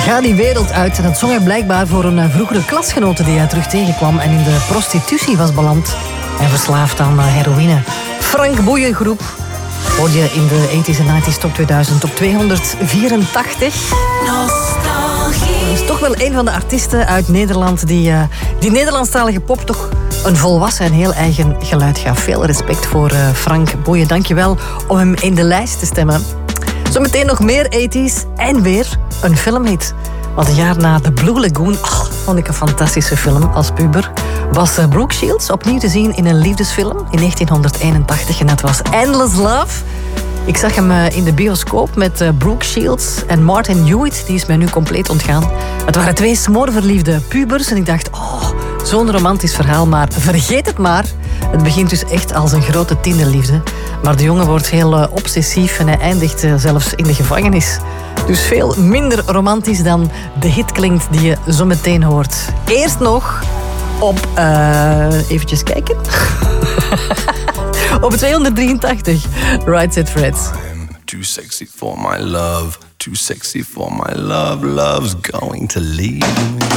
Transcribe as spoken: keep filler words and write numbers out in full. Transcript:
Ga die wereld uit. En dat zong hij blijkbaar voor een vroegere klasgenote die hij terug tegenkwam en in de prostitutie was beland. En verslaafd aan heroïne. Frank Boeien groep hoor je in de tachtiger en negentiger top tweeduizend op tweehonderdvierentachtig. Nostalgie. Dat is toch wel een van de artiesten uit Nederland die, uh, die Nederlandstalige pop toch een volwassen en heel eigen geluid gaf. Veel respect voor uh, Frank Boeien. Dankjewel om hem in de lijst te stemmen. Zometeen nog meer tachtiger en weer een filmhit. Want een jaar na The Blue Lagoon, oh, vond ik een fantastische film als puber, was Brooke Shields opnieuw te zien in een liefdesfilm in negentienhonderdeenentachtig. En dat was Endless Love. Ik zag hem in de bioscoop met Brooke Shields en Martin Hewitt. Die is mij nu compleet ontgaan. Het waren twee smoorverliefde pubers. En ik dacht, oh, zo'n romantisch verhaal. Maar vergeet het maar. Het begint dus echt als een grote tienerliefde. Maar de jongen wordt heel obsessief en hij eindigt zelfs in de gevangenis. Dus veel minder romantisch dan de hit klinkt die je zo meteen hoort. Eerst nog op... Uh, eventjes kijken. op tweehonderddrieëntachtig. Right Said Fred. I'm too sexy for my love. Too sexy for my love. Love's going to leave me.